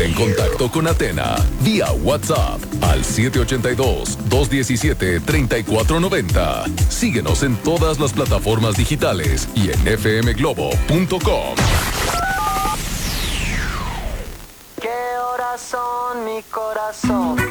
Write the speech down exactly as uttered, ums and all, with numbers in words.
Ponte en contacto con Athena vía WhatsApp al siete ocho dos, dos uno siete, tres cuatro nueve cero. Síguenos en todas las plataformas digitales y en f m globo punto com. ¿Qué horas son, mi corazón?